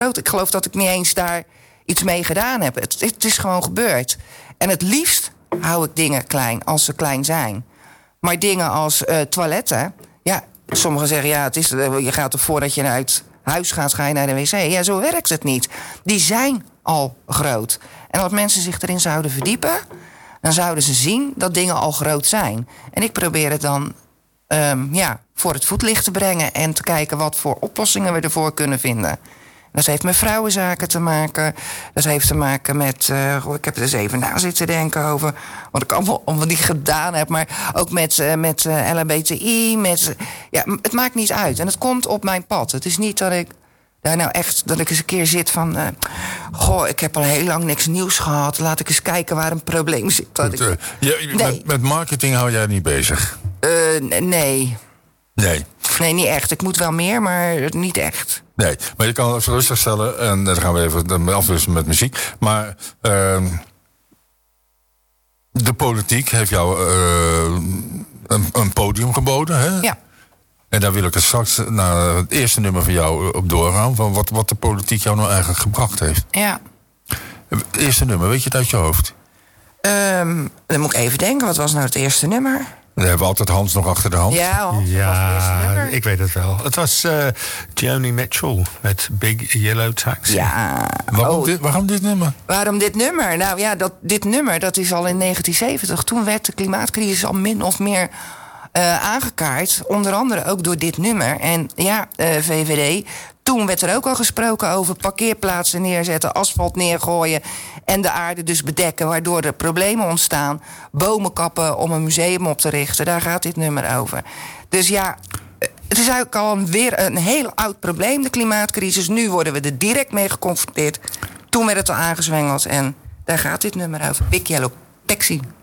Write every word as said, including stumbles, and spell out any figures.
groot. Ik geloof dat ik niet eens daar iets mee gedaan heb. Het, het is gewoon gebeurd. En het liefst hou ik dingen klein, als ze klein zijn. Maar dingen als uh, toiletten... ja, sommigen zeggen, ja, het is, je gaat ervoor dat je uit huis gaat, ga je naar de wc. Ja, zo werkt het niet. Die zijn al groot. En als mensen zich erin zouden verdiepen, dan zouden ze zien dat dingen al groot zijn. En ik probeer het dan um, ja, voor het voetlicht te brengen en te kijken wat voor oplossingen we ervoor kunnen vinden. Dat heeft met vrouwenzaken te maken. Dat heeft te maken met... Uh, ik heb er eens even na zitten denken over... wat ik allemaal, allemaal niet gedaan heb. Maar ook met, uh, met uh, L H B T I. Met, uh, ja, het maakt niet uit. En het komt op mijn pad. Het is niet dat ik daar nou echt... dat ik eens een keer zit van... Uh, goh, ik heb al heel lang niks nieuws gehad. Laat ik eens kijken waar een probleem zit. Goed, uh, ja, nee. met, met marketing hou jij niet bezig? Uh, nee. Nee. Nee, niet echt. Ik moet wel meer, maar niet echt. Nee, maar je kan het rustig stellen. En dan gaan we even afwisselen met muziek. Maar uh, de politiek heeft jou uh, een, een podium geboden, hè? Ja. En daar wil ik er straks naar het eerste nummer van jou op doorgaan. Van wat, wat de politiek jou nou eigenlijk gebracht heeft. Ja. Het eerste nummer, weet je het uit je hoofd? Um, dan moet ik even denken. Wat was nou het eerste nummer? Dan hebben we altijd Hans nog achter de hand. Ja, Hans ja ik weet het wel. Het was uh, Joni Mitchell met Big Yellow Taxi. Ja. Waarom, oh. dit, waarom dit nummer? Waarom dit nummer? Nou ja, dat, dit nummer dat is al in negentien zeventig. Toen werd de klimaatcrisis al min of meer uh, aangekaart. Onder andere ook door dit nummer. En ja, uh, V V D... Toen werd er ook al gesproken over parkeerplaatsen neerzetten, asfalt neergooien en de aarde dus bedekken, waardoor er problemen ontstaan. Bomen kappen om een museum op te richten, daar gaat dit nummer over. Dus ja, het is eigenlijk al een, weer een heel oud probleem, de klimaatcrisis. Nu worden we er direct mee geconfronteerd. Toen werd het al aangezwengeld en daar gaat dit nummer over. Big Yellow Taxi.